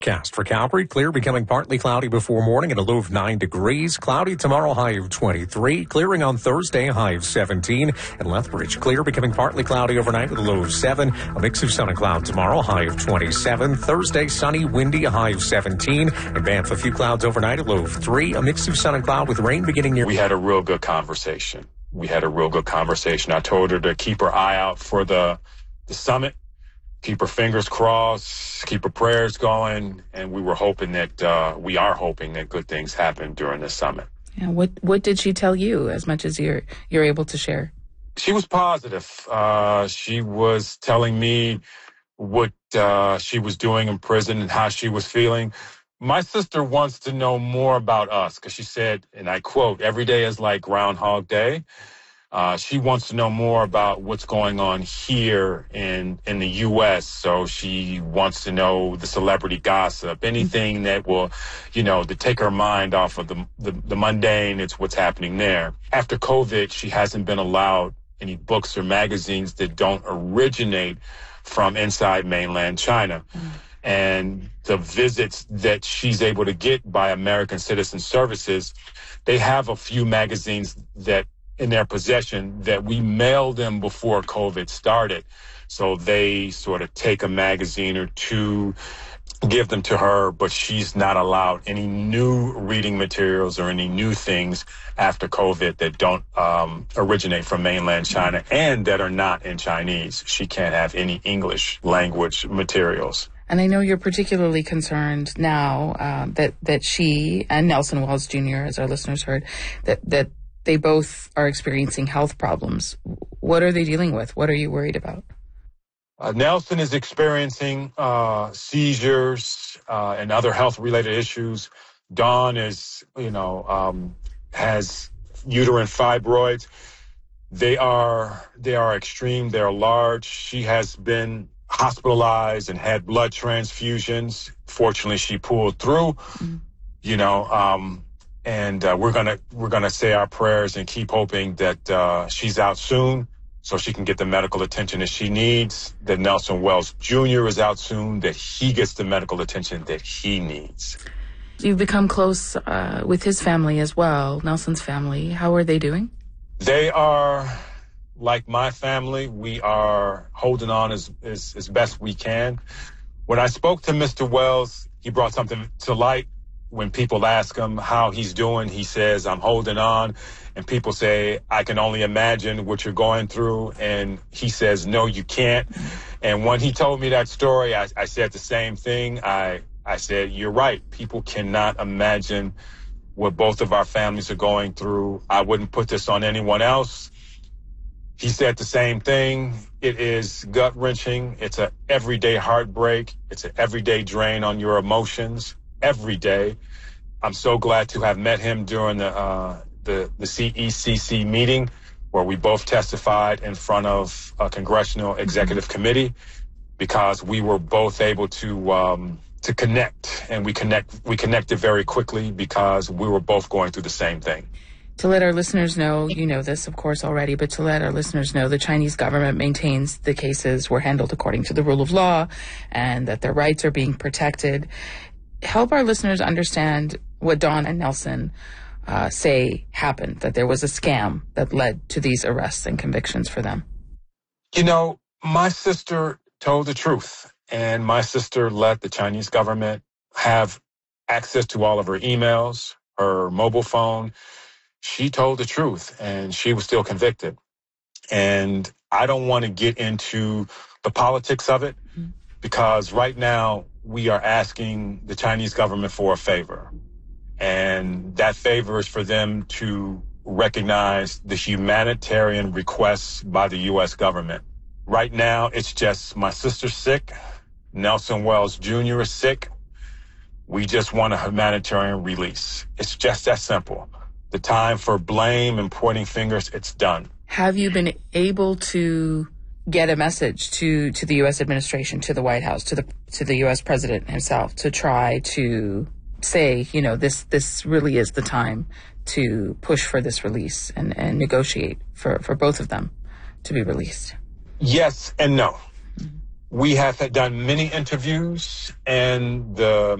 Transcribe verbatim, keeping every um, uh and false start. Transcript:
Cast for Calgary, clear, becoming partly cloudy before morning and a low of nine degrees. Cloudy tomorrow, high of twenty-three. Clearing on Thursday, high of seventeen. And Lethbridge, clear, becoming partly cloudy overnight with a low of seven. A mix of sun and cloud tomorrow, high of twenty-seven. Thursday, sunny, windy, a high of seventeen. And Banff, a few clouds overnight, a low of three. A mix of sun and cloud with rain beginning near. We had a real good conversation. We had a real good conversation. I told her to keep her eye out for the the summit. Keep her fingers crossed, keep her prayers going, and we were hoping that, uh, we are hoping that good things happen during the summit. Yeah, what what did she tell you, as much as you're you're able to share? She was positive. Uh, she was telling me what uh, she was doing in prison and how she was feeling. My sister wants to know more about us because she said, and I quote, "Every day is like Groundhog Day." Uh, she wants to know more about what's going on here in in the U S. So she wants to know the celebrity gossip, anything that will, you know, to take her mind off of the, the, the mundane. It's what's happening there. After COVID, she hasn't been allowed any books or magazines that don't originate from inside mainland China. Mm. And the visits that she's able to get by American Citizen Services, they have a few magazines that in their possession that we mailed them before COVID started. So they sort of take a magazine or two, give them to her, but she's not allowed any new reading materials or any new things after COVID that don't um, originate from mainland China and that are not in Chinese. She can't have any English language materials. And I know you're particularly concerned now uh, that, that she and Nelson Wells Junior, as our listeners heard, that, that they both are experiencing health problems. What are they dealing with? What are you worried about? Uh, Nelson is experiencing uh, seizures uh, and other health-related issues. Dawn is, you know, um, has uterine fibroids. They are they are extreme. They are large. She has been hospitalized and had blood transfusions. Fortunately, she pulled through. Mm-hmm. You know. Um, And uh, we're gonna we're gonna say our prayers and keep hoping that uh, she's out soon, so she can get the medical attention that she needs. That Nelson Wells Junior is out soon, that he gets the medical attention that he needs. You've become close uh, with his family as well, Nelson's family. How are they doing? They are like my family. We are holding on as as, as best we can. When I spoke to Mister Wells, he brought something to light. When people ask him how he's doing, he says, "I'm holding on." And people say, "I can only imagine what you're going through." And he says, "No, you can't." And when he told me that story, I, I said the same thing. I, I said, "You're right. People cannot imagine what both of our families are going through. I wouldn't put this on anyone else." He said the same thing. It is gut-wrenching. It's an everyday heartbreak. It's an everyday drain on your emotions. Every day. I'm so glad to have met him during the uh, the the C E C C meeting where we both testified in front of a congressional executive committee, because we were both able to um, to connect, and we connect we connected very quickly because we were both going through the same thing. To let our listeners know, you know this, of course, already, but to let our listeners know, the Chinese government maintains the cases were handled according to the rule of law and that their rights are being protected. Help our listeners understand what Dawn and Nelson uh, say happened, that there was a scam that led to these arrests and convictions for them. You know, my sister told the truth, and my sister let the Chinese government have access to all of her emails, her mobile phone. She told the truth, and she was still convicted. And I don't want to get into the politics of it, mm-hmm. because right now, we are asking the Chinese government for a favor. And that favor is for them to recognize the humanitarian requests by the U S government. Right now, it's just my sister's sick. Nelson Wells Junior is sick. We just want a humanitarian release. It's just that simple. The time for blame and pointing fingers, it's done. Have you been able to get a message to, to the U S administration, to the White House, to the to the U S president himself, to try to say, you know, this this really is the time to push for this release and, and negotiate for, for both of them to be released? Yes and no. We have had done many interviews, and the